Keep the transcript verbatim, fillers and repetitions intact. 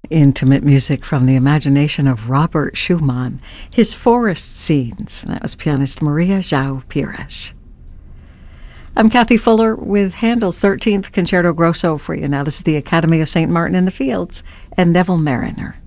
Intimate music from the imagination of Robert Schumann, his forest scenes. That was pianist Maria João Pires. I'm Kathy Fuller with Handel's thirteenth Concerto Grosso for you. Now this is the Academy of Saint Martin in the Fields and Neville Mariner.